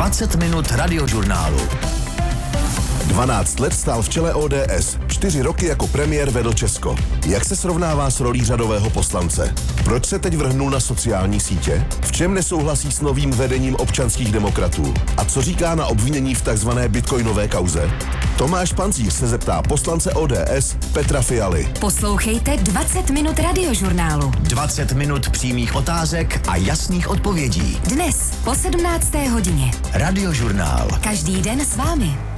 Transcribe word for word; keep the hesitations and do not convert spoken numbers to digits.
dvacet minut radiožurnálu. dvanáct let stál v čele O D S, čtyři roky jako premiér vedl Česko. Jak se srovnává s rolí řadového poslance? Proč se teď vrhnul na sociální sítě? V čem nesouhlasí s novým vedením občanských demokratů? A co říká na obvinění v takzvané bitcoinové kauze? Tomáš Pancíř se zeptá poslance O D S Petra Fialy. Poslouchejte dvacet minut radiožurnálu. dvacet minut přímých otázek a jasných odpovědí. Dnes po sedmnácté hodině. Radiožurnál. Každý den s vámi.